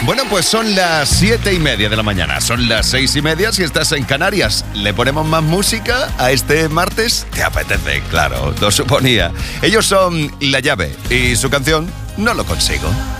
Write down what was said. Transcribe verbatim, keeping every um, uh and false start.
Bueno, pues son las siete y media de la mañana, son las seis y media si estás en Canarias. ¿Le ponemos más música a este martes? ¿Te apetece? Claro, lo suponía. Ellos son La Llave y su canción No lo consigo.